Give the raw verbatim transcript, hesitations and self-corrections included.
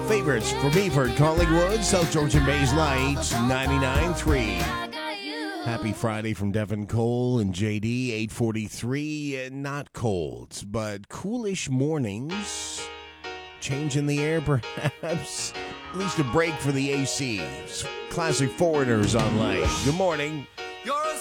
Favorites for Beeford, Collingwood, South Georgian Bay's Lights, ninety-nine point three. Happy Friday from Devin Cole and J D, eight forty-three. Not cold, but coolish mornings. Change in the air, perhaps. At least a break for the A C. Classic Foreigners on light. Good morning.